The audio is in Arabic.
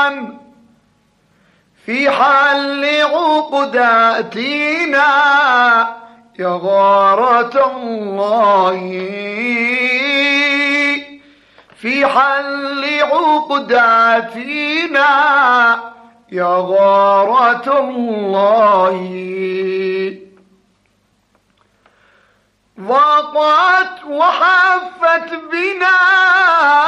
في حل عقداتنا يا غارة الله، في حل عقداتنا يا غارة الله. ضاقت وحفت بنا